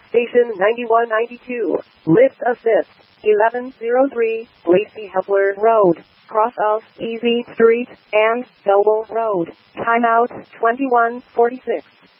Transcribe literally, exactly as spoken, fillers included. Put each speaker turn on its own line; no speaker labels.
Station ninety-one ninety-two. Lift assist. eleven oh three, Lacey Hepler Road. Cross of Easy Street and Double Road. Timeout twenty-one forty-six.